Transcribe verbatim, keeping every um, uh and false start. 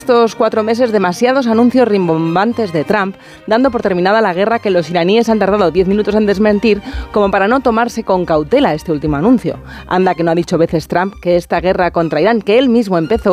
Estos cuatro meses demasiados anuncios rimbombantes de Trump, dando por terminada la guerra que los iraníes han tardado diez minutos en desmentir, como para no tomarse con cautela este último anuncio. Anda que no ha dicho veces Trump que esta guerra contra Irán, que él mismo empezó,